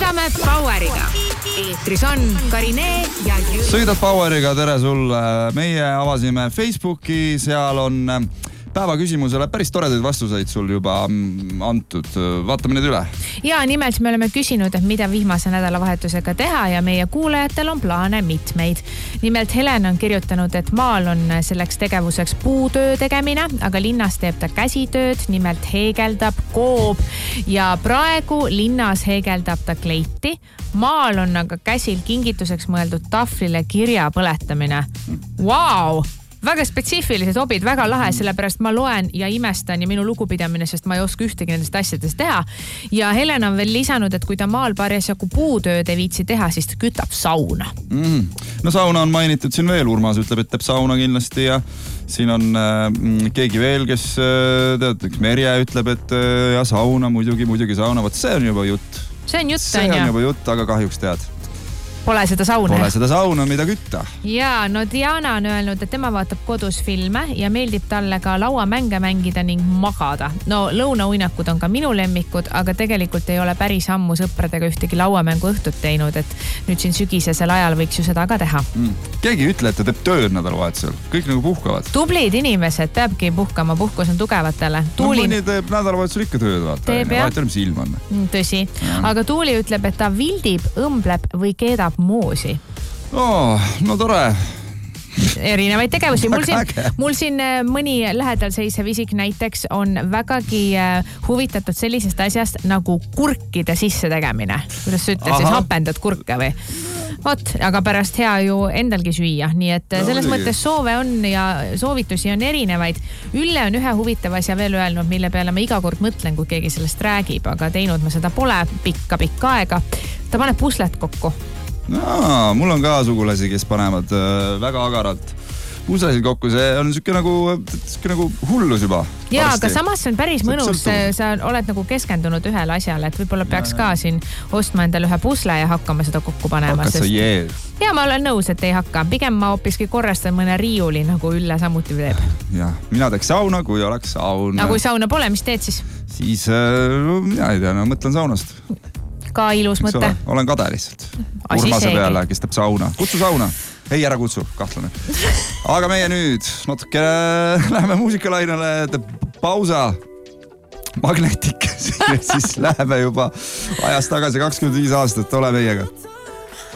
Sõidame Poweriga. Eetris on Karine ja Jüri. Sõidad Poweriga, tere sulle. Meie avasime Facebooki, seal on päeva küsimusele päris toredaid vastuseid sul juba antud. Vaatame need üle. Ja nimelt me oleme küsinud, et mida viimase nädalavahetusega teha ja meie kuulajatel on plaane mitmeid. Nimelt Helen on kirjutanud, et maal on selleks tegevuseks puutöö tegemine, aga linnas teeb ta käsitööd, nimelt heegeldab, koob ja praegu linnas heegeldab ta kleiti. Maal on aga käsil kingituseks mõeldud tahvlile kirja põletamine. Vau! Väga spetsiifilised hobid, väga lahe, sellepärast ma loen ja imestan ja minu lugupidamine, sest ma ei oska ühtegi nendest asjadest teha. Ja Helen on veel lisanud, et kui ta maal parjasjagu puutööd ei viitsi teha, siis ta kütab sauna. No sauna on mainitud siin veel, Urmas ütleb, et teeb sauna kindlasti ja siin on keegi veel, kes tead, Merje ütleb, et ja sauna, muidugi sauna, võt see on juba jutt. See on jutt, see on juba jutt, aga kahjuks tead. Pole seda sauna. Pole seda sauna, mida kütta. Ja, no Diana on öelnud, et tema vaatab kodus filme ja meeldib talle ka lauamänge mängida ning magada. No lõunauinakud on ka minu lemmikud, aga tegelikult ei ole päris ammu sõpradega ühtegi lauamängu õhtut teinud, et nüüd siin sügisesel ajal võiks ju seda ka teha. Keegi ütle, et ta teeb tööd nädalavahetusel. Kõik nagu puhkavad. Tublid inimesed peabki puhkama, puhkus on tugevatele. Tuuli... No mõni teeb nädalavahetusel ikka tööd, vaata. Teeb, jah. Vaata, mis ilm on. Tõsi. Aga Tuuli ütleb, et ta vildib, õmbleb või keedab moosi. No tore. Erinevaid tegevusi. Mul siin mõni lähedal seisev isik näiteks on vägagi huvitatud sellisest asjast nagu kurkide sisse tegemine. Kuidas sa ütled, siis hapendad kurke või? Vot, aga pärast hea ju endalgi süüa. Nii et selles mõttes soove on ja soovitusi on erinevaid. Ülle on ühe huvitava asja veel öelnud, mille peale ma iga kord mõtlen, kui keegi sellest räägib, aga teinud ma seda pole pikka aega. Ta paneb puslet kokku. No, mul on ka sugulasi, kes panevad väga agaralt puslesid kokku. See on siuke nagu hullus juba. Ja, aga samas see on päris mõnus. Sa oled nagu keskendunud ühele asjale, et võib-olla peaks ka siin ostma endale ühe pusle ja hakkama seda kokku panema. Hakkad sa jeed? Ja, ma olen nõus, et ei hakka. Pigem ma hoopiski korrastan mõne riiuli, nagu Ülle samuti teeb. Ja, mina teeks sauna, kui oleks sauna. Aga kui sauna pole, mis teed siis? Siis, mina ei tea, mõtlen saunast. Ka ilus mõte. Olen kade lihtsalt. Urmase peale, kes teeb sauna. Kutsu sauna. Ei, ära kutsu, kahtlane. Aga meie nüüd natuke läheme muusikalainele, teeb pausa. Magnetik. Siis läheme juba ajast tagasi 25 aastat. Ole meiega.